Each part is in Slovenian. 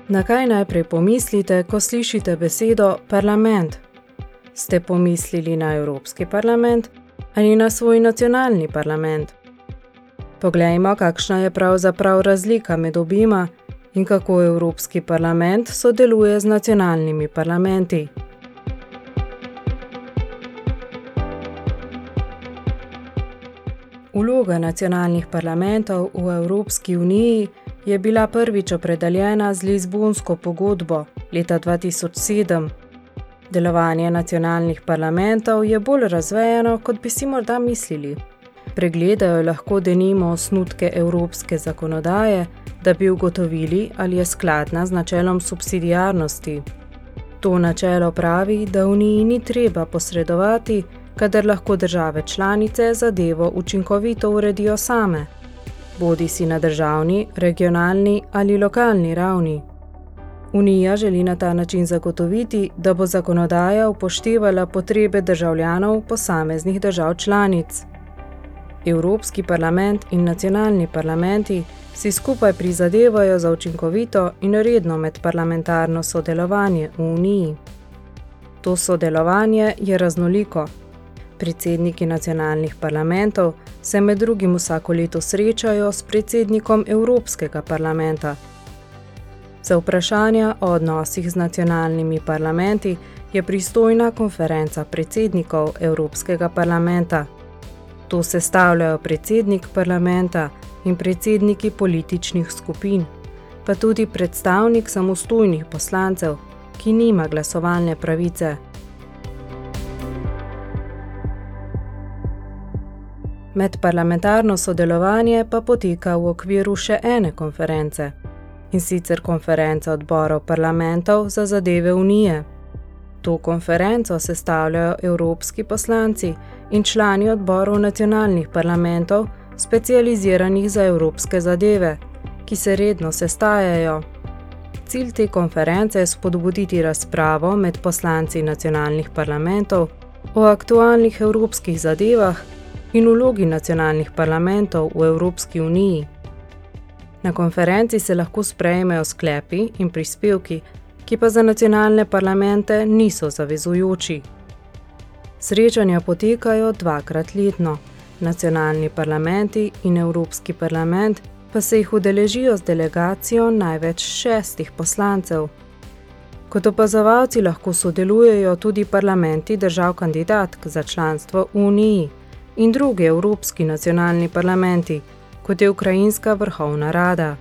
Na kaj najprej pomislite, ko slišite besedo parlament? Ste pomislili na Evropski parlament ali na svoj nacionalni parlament? Poglejmo, kakšna je pravzaprav razlika med obima in kako Evropski parlament sodeluje z nacionalnimi parlamenti. Vloga nacionalnih parlamentov v Evropski uniji je bila prvič opredeljena z Lizbonsko pogodbo leta 2007. Delovanje nacionalnih parlamentov je bolj razvejano, kot bi si morda mislili. Pregledajo lahko denimo osnutke evropske zakonodaje, da bi ugotovili, ali je skladna z načelom subsidiarnosti. To načelo pravi, da Uniji ni treba posredovati, kadar lahko države članice zadevo učinkovito uredijo same, bodisi na državni, regionalni ali lokalni ravni. Unija želi na ta način zagotoviti, da bo zakonodaja upoštevala potrebe državljanov posameznih držav članic. Evropski parlament in nacionalni parlamenti si skupaj prizadevajo za učinkovito in redno medparlamentarno sodelovanje v Uniji. To sodelovanje je raznoliko. Predsedniki nacionalnih parlamentov se med drugim vsako leto srečajo s predsednikom Evropskega parlamenta. Za vprašanja o odnosih z nacionalnimi parlamenti je pristojna konferenca predsednikov Evropskega parlamenta. To sestavljajo predsednik parlamenta in predsedniki političnih skupin, pa tudi predstavnik samostojnih poslancev, ki nima glasovalne pravice. Medparlamentarno sodelovanje pa poteka v okviru še ene konference, in sicer konference odborov parlamentov za zadeve Unije. To konferenco sestavljajo evropski poslanci in člani odborov nacionalnih parlamentov, specializiranih za evropske zadeve, ki se redno sestajajo. Cilj te konference je spodbuditi razpravo med poslanci nacionalnih parlamentov o aktualnih evropskih zadevah in vlogi nacionalnih parlamentov v Evropski uniji. Na konferenci se lahko sprejmejo sklepi in prispevki, ki pa za nacionalne parlamente niso zavezujoči. Srečanja potekajo dvakrat letno, nacionalni parlamenti in Evropski parlament pa se jih udeležijo z delegacijo največ 6 poslancev. Kot opazovalci lahko sodelujejo tudi parlamenti držav kandidatk za članstvo v Uniji in drugi evropski nacionalni parlamenti, kot je Ukrajinska vrhovna rada.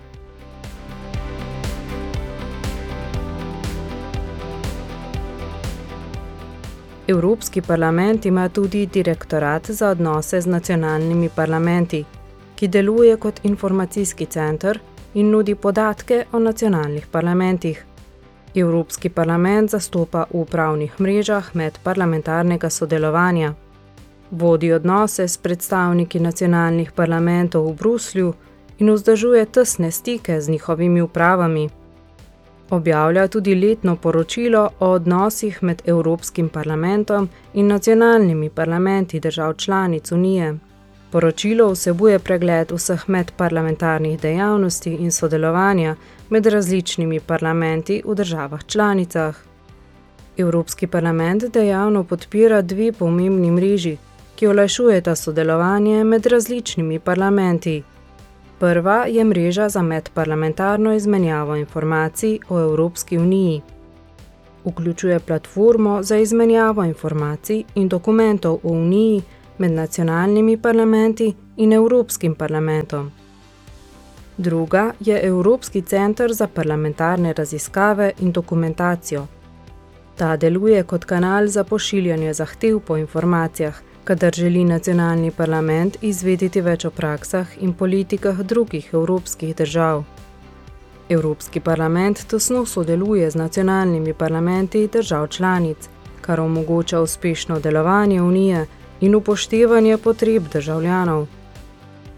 Evropski parlament ima tudi direktorat za odnose z nacionalnimi parlamenti, ki deluje kot informacijski center in nudi podatke o nacionalnih parlamentih. Evropski parlament zastopa v upravnih mrežah medparlamentarnega sodelovanja. Vodi odnose s predstavniki nacionalnih parlamentov v Bruslju in vzdržuje tesne stike z njihovimi upravami. Objavlja tudi letno poročilo o odnosih med Evropskim parlamentom in nacionalnimi parlamenti držav članic Unije. Poročilo vsebuje pregled vseh medparlamentarnih dejavnosti in sodelovanja med različnimi parlamenti v državah članicah. Evropski parlament dejavno podpira 2 pomembni mreži, ki olajšujeta sodelovanje med različnimi parlamenti. Prva je mreža za medparlamentarno izmenjavo informacij o Evropski uniji. Vključuje platformo za izmenjavo informacij in dokumentov o Uniji med nacionalnimi parlamenti in Evropskim parlamentom. Druga je Evropski center za parlamentarne raziskave in dokumentacijo. Ta deluje kot kanal za pošiljanje zahtev po informacijah, kadar želi nacionalni parlament izvedeti več o praksah in politikah drugih evropskih držav. Evropski parlament tesno sodeluje z nacionalnimi parlamenti držav članic, kar omogoča uspešno delovanje Unije in upoštevanje potreb državljanov.